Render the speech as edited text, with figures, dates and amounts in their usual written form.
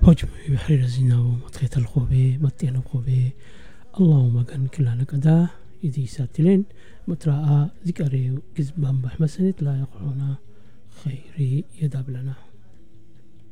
هجم بحرير زيناو مطخيت الخوبي مطين الخوبي اللهم كان كلنا كدا يدي ساتلين متراء ذكري كذبان بحمسنت لا يقعون خيري يداب لنا.